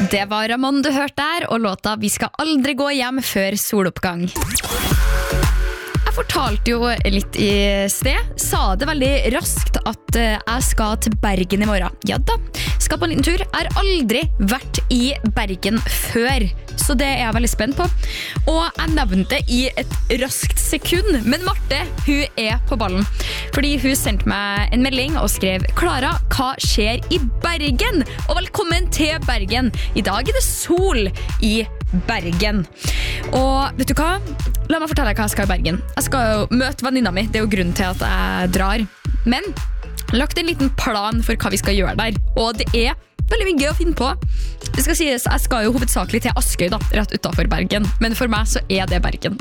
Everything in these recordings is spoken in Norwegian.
Det var Ramon du hørte der, og låta «Vi skal aldri gå hjem før soloppgang». Jeg fortalte jo litt i sted, sa det veldig raskt at jeg skal til Bergen i morgen. Ja da, skal på en liten tur. Jeg har aldri vært i Bergen før, så det er jeg veldig spent på. Og jeg nevnte i et raskt sekund, men Marte, hun er på ballen. Fordi hun sendte meg en melding og skrev «Klara, hva skjer i Bergen?» Og velkommen til Bergen. I dag er det sol i Bergen. Og vet du hva? La meg fortelle deg hva jeg skal i Bergen. Jeg skal jo møte venninna mi, det er jo grunnen til at jeg drar. Men jeg har lagt en liten plan for hva vi skal gjøre der. Og det er veldig mye gøy å finne på. Det skal sies, jeg skal jo hovedsakelig til Askøy da, rett utenfor Bergen. Men for meg så er det Bergen.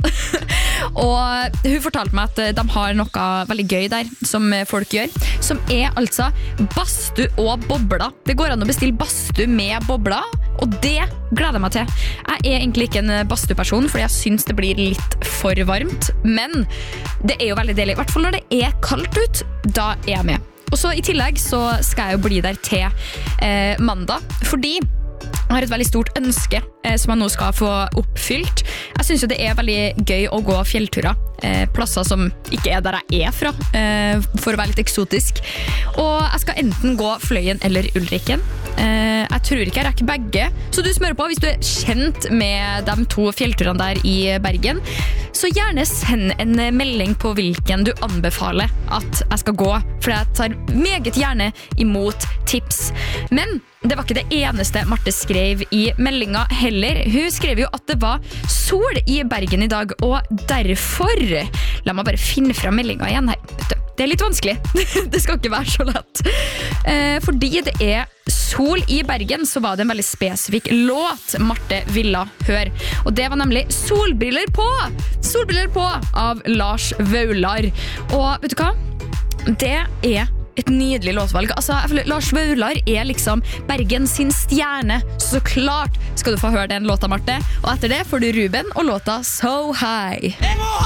Og hun fortalte meg at de har noe veldig gøy der, som folk gjør, som er altså badstue og bobler. Det går an å bestille badstue med bobler, og det gleder jeg meg til. Jeg er egentlig ikke en badstueperson, fordi jeg synes det blir litt for varmt, men det er jo veldig deilig. I hvert fall når det er kaldt ut, da er jeg med. Og så i tillegg så skal jeg jo bli der til mandag, fordi jeg har et veldig stort ønske som jeg nå skal få oppfylt. Jeg synes jo det er veldig gøy å gå fjellturer, plasser som ikke er der jeg er fra, for å være litt eksotisk. Og jeg skal enten gå Fløyen eller Ulriken. Jeg tror ikke jeg rekker begge, så du smører på hvis du er kjent med de 2 fjellturene der i Bergen. Så gjerne send en melding på hvilken du anbefaler at jeg skal gå, for jeg tar meget gjerne imot tips. Men det var ikke det eneste Marte skrev i meldinga heller. Hun skrev jo at det var sol i Bergen i dag, og derfor, la meg bare finne frem meldinga igjen her. Det er litt vanskelig, det skal ikke være så lett. Fordi det er sol i Bergen, så var det en veldig spesifikk låt Marte ville høre. Og det var nemlig Solbriller på! Solbriller på av Lars Vaular. Og vet du hva? Det er et nydelig låtvalg. Altså, Lars Vaular er liksom Bergen sin stjerne. Så klart skal du få høre den låta, Marte. Og etter det får du Ruben og låta So High.